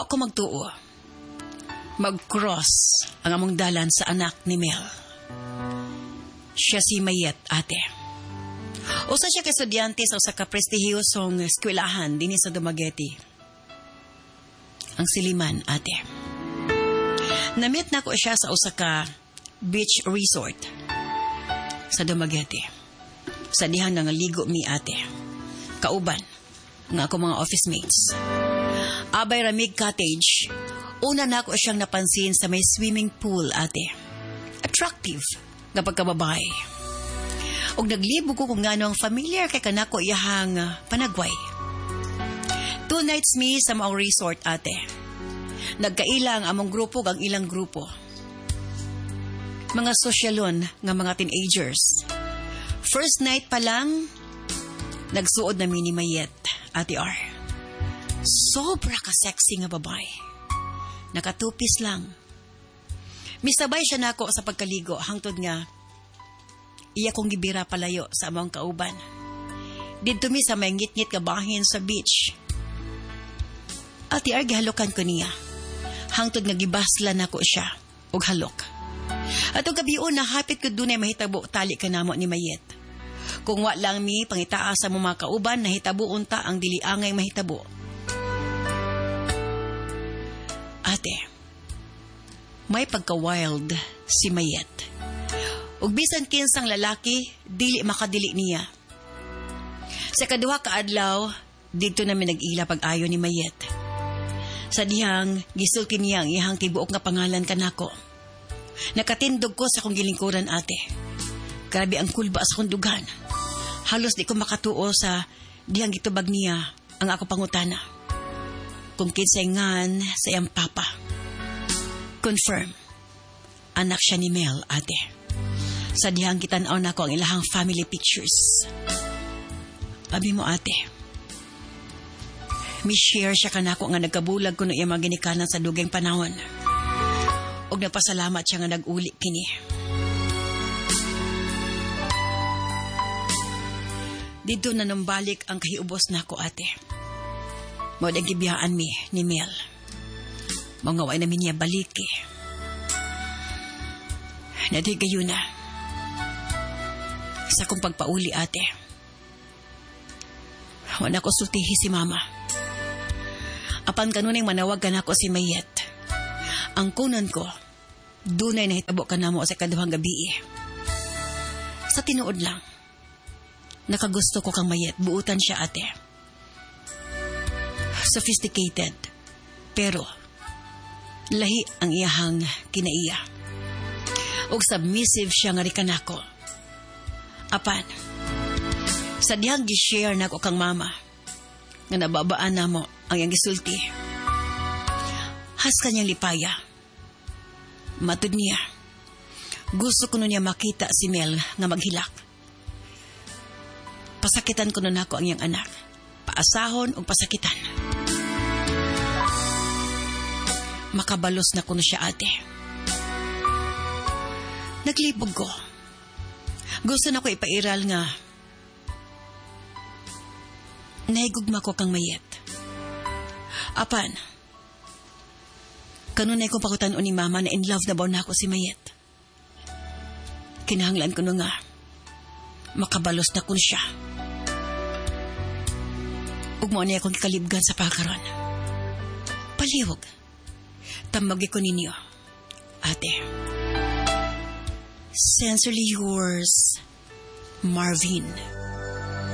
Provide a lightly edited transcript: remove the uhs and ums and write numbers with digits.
ko magtuo. Mag-cross ang among dalan sa anak ni Mel. Siya si Mayet, ate. Usa siya ka estudyante sa usa ka prestihiyosong eskwelahan dinhi sa Dumaguete. Ang Siliman, ate. Namit na ko siya sa usa ka beach resort sa Dumaguete. Sa dihan nga ligo mi, ate. Kauban nga ako mga office mates. Abay Ramig Cottage, una na ako siyang napansin sa may swimming pool, ate. Attractive nga pagkababae. Og naglibog ko kung ngano ang familiar kay kanako iyahang panagway. 2 nights mi sa maong resort, ate. Nagkailang among grupo ang ilang grupo. Mga sosyalon nga mga teenagers. First night pa lang, nagsuod na ni Mayet, ate R. Sobra ka sexy nga babae. Nakatupis lang. Misabay siya nako sa pagkaligo hangtod nga iya kong gibira palayo sa among kauban. Didto mi sa may ngit-ngit nga bahin sa beach. Ati ar gihalukan ko niya. Hangtod nga gibasla nako siya og halok. Atong gabion na hapit ko dunay mahitabo tali kanamo ni Mayet. Kung wa lang mi pangitaa sa mga kauban nahitabo unta ang dili angay mahitabo. Ate, may pagka-wild si Mayet. Ug bisan kinsang lalaki, dili makadili niya. Sa kaduha ka adlaw, dito namin nag-ila pag-ayo ni Mayet. Sa dihang, gisulti niya ang iyang tibuok nga pangalan kanako. Nakatindog ko sa kong gilingkuran, ate. Grabe ang kulba sa kong dugan. Halos di ko makatuo sa dihang gitubag niya ang ako pangutana. Kung kinsay ngan sa iyang papa. Confirm, anak siya ni Mel, ate. Sa dihang kitanaw na ko ang ilahang family pictures. Abi mo, ate. Mi-share siya kanako nga nagkabulag ko no iya mga ginikanan sa dugay panahon. Og napasalamat siya nga nag-uli kini. Dito na nambalik ang kahiubos nako, ate. Mao ang gibiyaan mi ni Mel. Mga way namin niya balik eh. Naday gayo na. Sa kong pagpauli, ate. Wala ko sultihi si mama. Apan kanunay manawag ka na ko si Mayet. Ang kunan ko, dunay nahitabo ka na mo sa kaduhang gabi eh. Sa tinuod lang, nakagusto ko kang Mayet, buutan siya, ate. Sophisticated, pero lahi ang iyahang kinaiya. Og submissive siya nga rikan ako. Apan, sa dihang gi-share na ko kang mama, nga nababaan na mo ang iyang gisulti. Has kanyang lipaya. Matud niya, gusto ko nun niya makita si Mel nga maghilak. Pasakitan ko nun ako ang iyang anak. Paasahon o pasakitan. Makabalos na ko na siya, ate. Naglibog ko. Gusto na ko ipairal nga nahigugma ko kang Mayet. Apan, kanunay kong pakutanon ni mama na in love na ba na ako si Mayet. Kinahanglan ko na nga makabalos na ko siya. Ug mo niya akong kalibgan sa pakaron. Palihog. Tamagi ko ninyo, ate. Sincerely yours, Marvin.